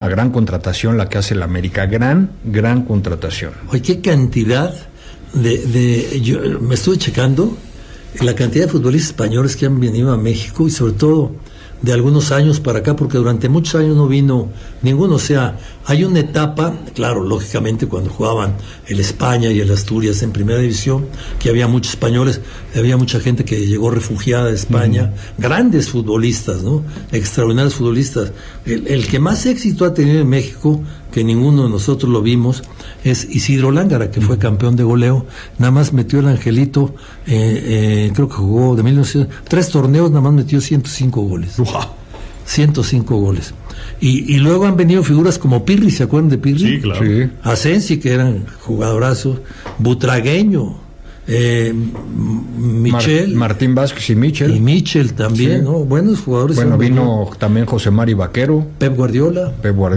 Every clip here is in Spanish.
gran contratación la que hace el América, gran contratación. Oye, qué cantidad yo me estuve checando la cantidad de futbolistas españoles que han venido a México, y sobre todo de algunos años para acá, porque durante muchos años no vino ninguno. O sea, hay una etapa, claro, lógicamente cuando jugaban el España y el Asturias en primera división, que había muchos españoles, había mucha gente que llegó refugiada de España, grandes futbolistas, ¿no? Extraordinarios futbolistas. El que más éxito ha tenido en México, que ninguno de nosotros lo vimos, es Isidro Lángara, que fue campeón de goleo. Nada más metió el Angelito, creo que jugó de 1900, 3 torneos, nada más metió 105 goles. 105 goles. Y luego han venido figuras como Pirri, ¿se acuerdan de Pirri? Sí, claro. Sí. Asensi, que eran jugadorazos, Butragueño, Michel, Martín Vázquez y Michel. Y Michel también, sí. ¿No? Buenos jugadores. Bueno, vino también José Mari Vaquero. Pep Guardiola.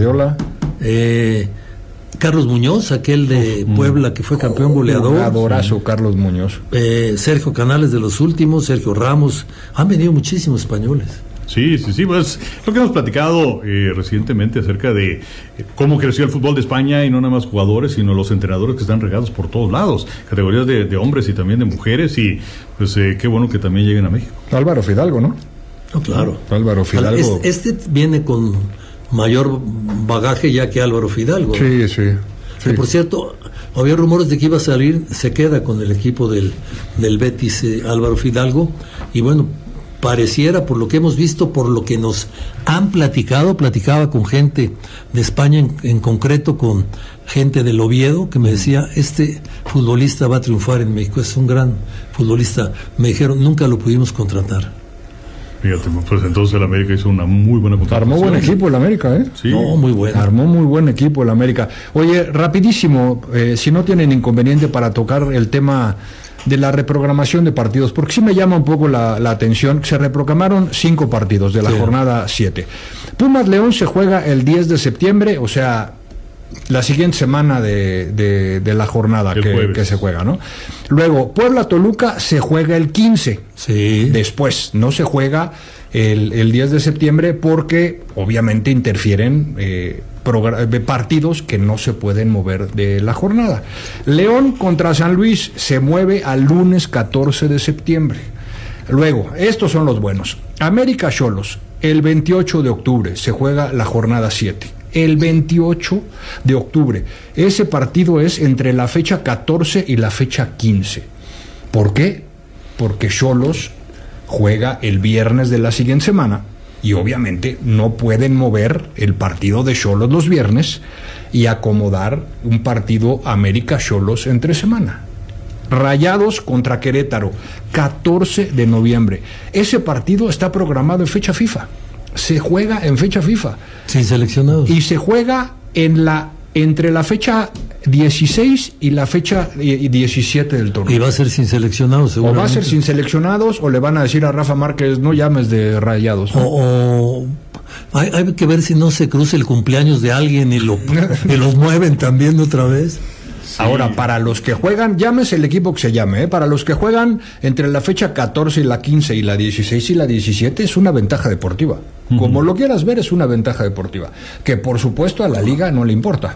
Carlos Muñoz, aquel de Puebla que fue campeón goleador. Jugadorazo, Carlos Muñoz. Sergio Canales, de los últimos, Sergio Ramos. Han venido muchísimos españoles. Sí, pues lo que hemos platicado recientemente acerca de cómo creció el fútbol de España, y no nada más jugadores, sino los entrenadores que están regados por todos lados, categorías de hombres y también de mujeres, y pues qué bueno que también lleguen a México. Álvaro Fidalgo, ¿no? No, claro. Álvaro Fidalgo. Este viene con mayor bagaje ya que Álvaro Fidalgo. Sí. Que, por cierto, había rumores de que iba a salir, se queda con el equipo del Betis, Álvaro Fidalgo, y bueno, pareciera, por lo que hemos visto, por lo que nos han platicaba con gente de España, en concreto con gente del Oviedo, que me decía, este futbolista va a triunfar en México, es un gran futbolista. Me dijeron, nunca lo pudimos contratar. Fíjate, pues entonces el América hizo una muy buena contratación. Armó buen equipo el América, ¿eh? Sí. No, muy bueno. Armó muy buen equipo el América. Oye, rapidísimo, si no tienen inconveniente para tocar el tema de la reprogramación de partidos, porque sí me llama un poco la atención. Se reprogramaron 5 partidos de la jornada 7. Pumas León se juega el 10 de septiembre, o sea, la siguiente semana de la jornada que se juega, ¿no? Luego, Puebla Toluca se juega el 15. Sí. Después, no se juega el 10 de septiembre porque obviamente interfieren partidos que no se pueden mover de la jornada. León contra San Luis se mueve al lunes 14 de septiembre. Luego, estos son los buenos. América Xolos, el 28 de octubre se juega la jornada 7. El 28 de octubre. Ese partido es entre la fecha 14 y la fecha 15. ¿Por qué? Porque Xolos juega el viernes de la siguiente semana y obviamente no pueden mover el partido de Xolos los viernes y acomodar un partido América Xolos entre semana. Rayados contra Querétaro, 14 de noviembre. Ese partido está programado en fecha FIFA. Se juega en fecha FIFA. Sin seleccionados. Y se juega entre la fecha 16 y la fecha 17 del torneo. Y va a ser sin seleccionados, seguramente. O va a ser sin seleccionados, o le van a decir a Rafa Márquez, no llames de Rayados. O hay que ver si no se cruza el cumpleaños de alguien y los mueven también otra vez. Sí. Ahora, para los que juegan, llámese el equipo que se llame, para los que juegan entre la fecha 14 y la 15 y la 16 y la 17 es una ventaja deportiva. Como lo quieras ver, es una ventaja deportiva, que por supuesto a la liga no le importa.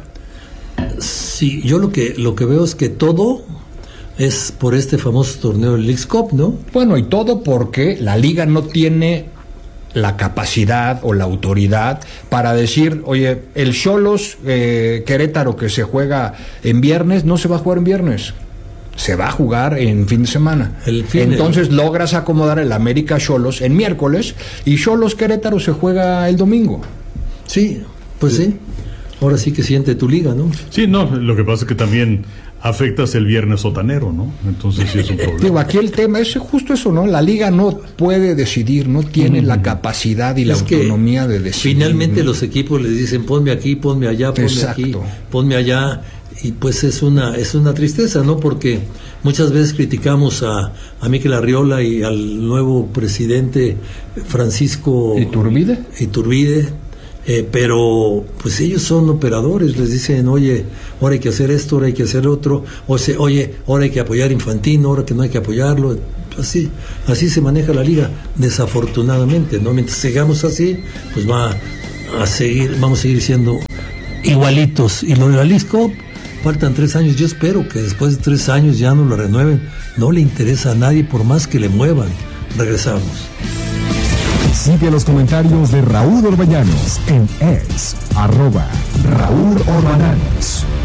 Sí, yo lo que veo es que todo es por este famoso torneo del Leagues Cup, ¿no? Bueno, y todo porque la liga no tiene la capacidad o la autoridad para decir, oye, el Xolos Querétaro que se juega en viernes, no se va a jugar en viernes, se va a jugar en fin de semana. Entonces logras acomodar el América Xolos en miércoles y Xolos Querétaro se juega el domingo. Sí, pues sí. Ahora sí que siente tu liga, ¿no? Sí, no, lo que pasa es que también afectas el viernes sotanero, ¿no? Entonces sí es un problema. Digo, aquí el tema es justo eso, ¿no? La liga no puede decidir, no tiene la capacidad y la autonomía de decidir. Finalmente los equipos les dicen, ponme aquí, ponme allá, ponme aquí, ponme allá, y pues es una tristeza, ¿no? Porque muchas veces criticamos a Mikel Arriola y al nuevo presidente Francisco Iturbide. Pero pues ellos son operadores, les dicen, oye, ahora hay que hacer esto, ahora hay que hacer otro, oye, ahora hay que apoyar Infantino, ahora que no hay que apoyarlo. Así se maneja la liga, desafortunadamente, ¿no? Mientras sigamos así, pues vamos a seguir siendo igualitos. Y lo de Jalisco, faltan 3 años. Yo espero que después de 3 años ya no lo renueven. No le interesa a nadie por más que le muevan. Regresamos. Sigue los comentarios de Raúl Orbañanos en @RaúlOrbananos.